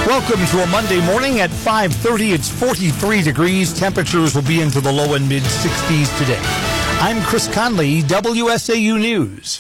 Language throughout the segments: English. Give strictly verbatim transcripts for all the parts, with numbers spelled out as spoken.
Welcome to a Monday morning at five thirty. It's forty-three degrees. Temperatures will be into the low and mid sixties today. I'm Chris Conley, W S A U News.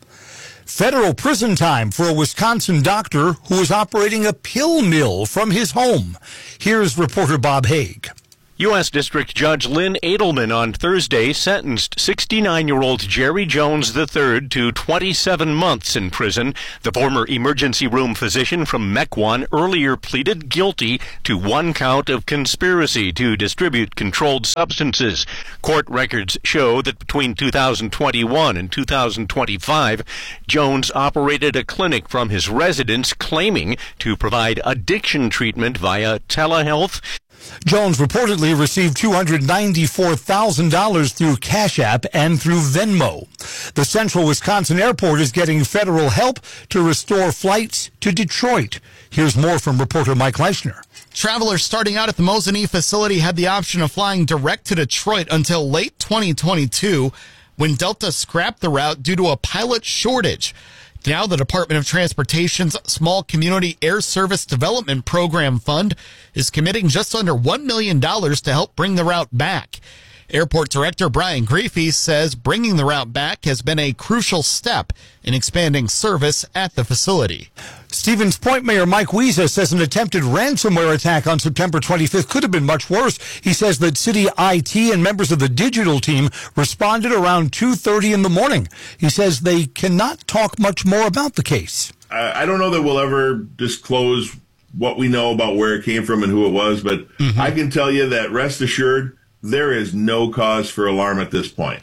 Federal prison time for a Wisconsin doctor who was operating a pill mill from his home. Here's reporter Bob Haig. U S. District Judge Lynn Edelman on Thursday sentenced sixty-nine-year-old Jerry Jones the third to twenty-seven months in prison. The former emergency room physician from Mequon earlier pleaded guilty to one count of conspiracy to distribute controlled substances. Court records show that between two thousand twenty-one and two thousand twenty-five, Jones operated a clinic from his residence claiming to provide addiction treatment via telehealth. Jones reportedly received two hundred ninety-four thousand dollars through Cash App and through Venmo. The Central Wisconsin Airport is getting federal help to restore flights to Detroit. Here's more from reporter Mike Leishner. Travelers starting out at the Mosinee facility had the option of flying direct to Detroit until late twenty twenty-two, when Delta scrapped the route due to a pilot shortage. Now the Department of Transportation's Small Community Air Service Development Program Fund is committing just under one million dollars to help bring the route back. Airport Director Brian Griefey says bringing the route back has been a crucial step in expanding service at the facility. Stevens Point Mayor Mike Wiesa says an attempted ransomware attack on September twenty-fifth could have been much worse. He says that city I T and members of the digital team responded around two thirty in the morning. He says they cannot talk much more about the case. I don't know that we'll ever disclose what we know about where it came from and who it was, but mm-hmm. I can tell you that rest assured, there is no cause for alarm at this point.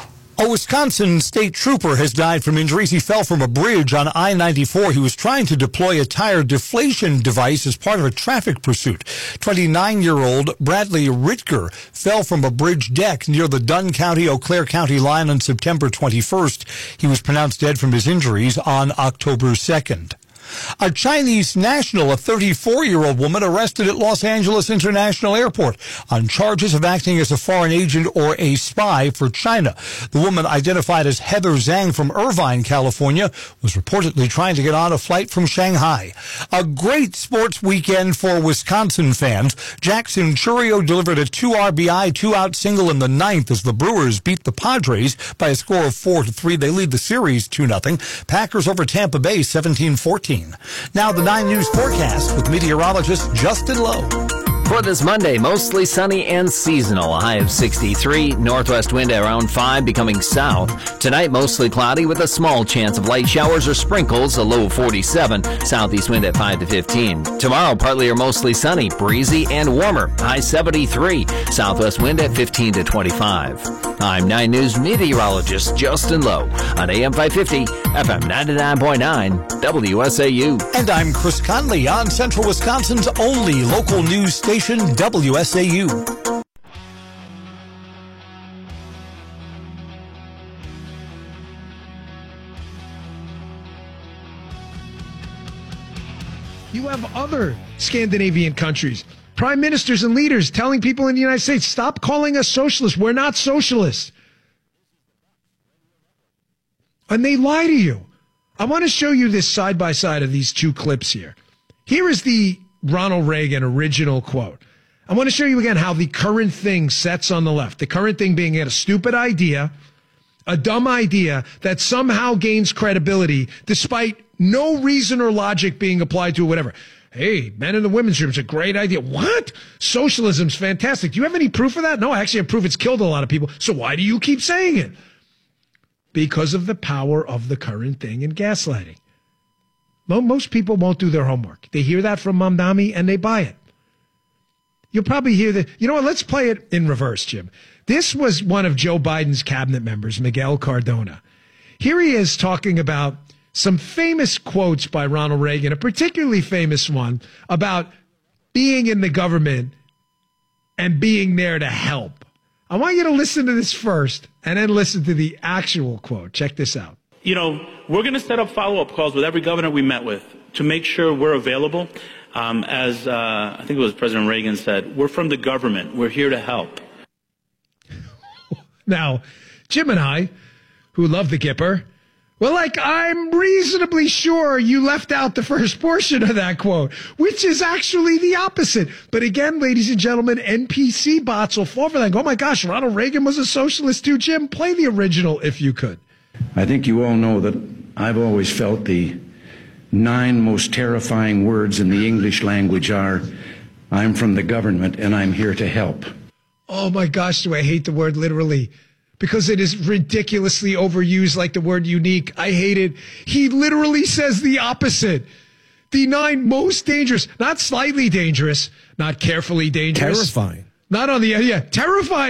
A Wisconsin state trooper has died from injuries. He fell from a bridge on I ninety-four. He was trying to deploy a tire deflation device as part of a traffic pursuit. twenty-nine-year-old Bradley Ritger fell from a bridge deck near the Dunn County-Eau Claire County line on September twenty-first. He was pronounced dead from his injuries on October second. A Chinese national, a thirty-four-year-old woman, arrested at Los Angeles International Airport on charges of acting as a foreign agent or a spy for China. The woman, identified as Heather Zhang from Irvine, California, was reportedly trying to get on a flight from Shanghai. A great sports weekend for Wisconsin fans. Jackson Churio delivered a two R B I, two-out single in the ninth as the Brewers beat the Padres by a score of four to three. They lead the series two nothing. Packers over Tampa Bay seventeen fourteen. Now the nine News forecast with meteorologist Justin Lowe. For this Monday, mostly sunny and seasonal, a high of sixty-three, northwest wind around five, becoming south. Tonight, mostly cloudy with a small chance of light showers or sprinkles, a low of forty-seven, southeast wind at five to fifteen. Tomorrow, partly or mostly sunny, breezy and warmer, high seventy-three, southwest wind at fifteen to twenty-five. I'm nine News meteorologist Justin Lowe on A M five fifty, F M ninety-nine point nine, W S A U. And I'm Chris Conley on Central Wisconsin's only local news station, W S A U. You have other Scandinavian countries, prime ministers and leaders telling people in the United States, stop calling us socialists. We're not socialists. And they lie to you. I want to show you this side by side of these two clips here. Here is the Ronald Reagan original quote. I want to show you again how the current thing sets on the left. The current thing being a stupid idea, a dumb idea that somehow gains credibility despite no reason or logic being applied to it, whatever. Hey, men in the women's room is a great idea. What? Socialism's fantastic. Do you have any proof of that? No, I actually have proof it's killed a lot of people. So why do you keep saying it? Because of the power of the current thing and gaslighting. Most people won't do their homework. They hear that from Mamdani and they buy it. You'll probably hear that. You know what? Let's play it in reverse, Jim. This was one of Joe Biden's cabinet members, Miguel Cardona. Here he is talking about some famous quotes by Ronald Reagan, a particularly famous one about being in the government and being there to help. I want you to listen to this first and then listen to the actual quote. Check this out. You know, we're going to set up follow-up calls with every governor we met with to make sure we're available. Um, as uh, I think it was President Reagan said, we're from the government. We're here to help. Now, Jim and I, who love the Gipper, Well, like, I'm reasonably sure you left out the first portion of that quote, which is actually the opposite. But again, ladies and gentlemen, N P C bots will fall for that. Oh, my gosh, Ronald Reagan was a socialist too. Jim, play the original if you could. I think you all know that I've always felt the nine most terrifying words in the English language are, I'm from the government and I'm here to help. Oh, my gosh, do I hate the word literally. Because it is ridiculously overused like the word unique. I hate it. He literally says the opposite. The nine most dangerous, not slightly dangerous, not carefully dangerous. Terrifying. Not on the, yeah, terrifying.